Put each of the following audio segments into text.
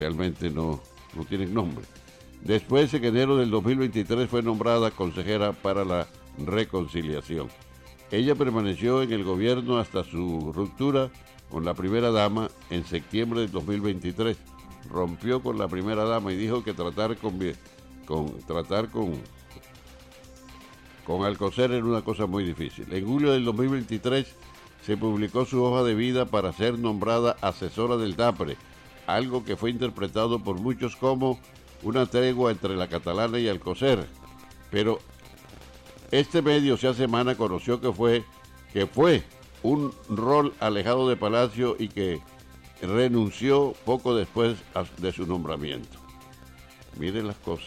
realmente no tienen nombre. Después, en enero del 2023, fue nombrada consejera para la reconciliación. Ella permaneció en el gobierno hasta su ruptura con la primera dama en septiembre del 2023. Rompió con la primera dama y dijo que tratar con Alcocer era una cosa muy difícil. En julio del 2023 se publicó su hoja de vida para ser nombrada asesora del DAPRE, algo que fue interpretado por muchos como una tregua entre la catalana y Alcocer. Pero este medio hace semana conoció que fue un rol alejado de Palacio y que renunció poco después de su nombramiento. Miren las cosas.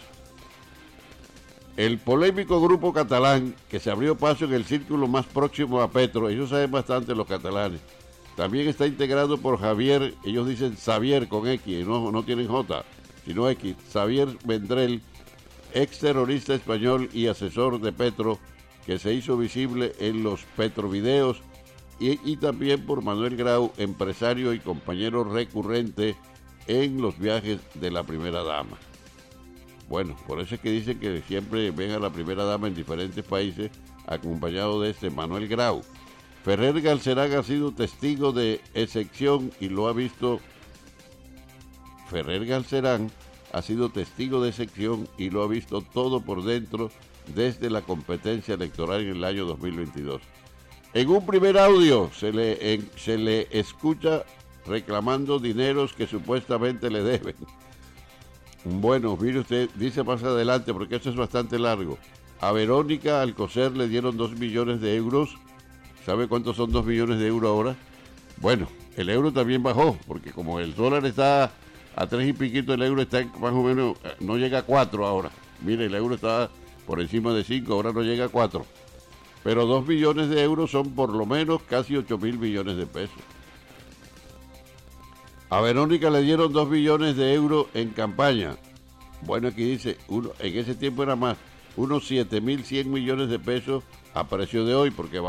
El polémico grupo catalán que se abrió paso en el círculo más próximo a Petro, ellos saben bastante los catalanes, también está integrado por Javier, ellos dicen Xavier con X, no tienen J, sino X, Xavier Vendrell, ex terrorista español y asesor de Petro, que se hizo visible en los Petrovideos, y también por Manuel Grau, empresario y compañero recurrente en los viajes de la primera dama. Bueno, por eso es que dicen que siempre ven a la primera dama en diferentes países acompañado de Manuel Grau. Ferrer Galcerán ha sido testigo de excepción y lo ha visto. Ferrer Galcerán ha sido testigo de excepción y lo ha visto todo por dentro desde la competencia electoral en el año 2022. En un primer audio se le escucha reclamando dineros que supuestamente le deben. Bueno, mire usted, dice más adelante, porque esto es bastante largo. A Verónica Alcocer le dieron 2 millones de euros. ¿Sabe cuántos son 2 millones de euros ahora? Bueno, el euro también bajó, porque como el dólar está a 3 y piquito, el euro está más o menos, no llega a 4 ahora. Mire, el euro está por encima de 5, ahora no llega a 4. Pero 2 millones de euros son por lo menos casi 8.000 millones de pesos. A Verónica le dieron 2 billones de euros en campaña. Bueno, aquí dice, en ese tiempo era más, unos 7.100 millones de pesos a precio de hoy, porque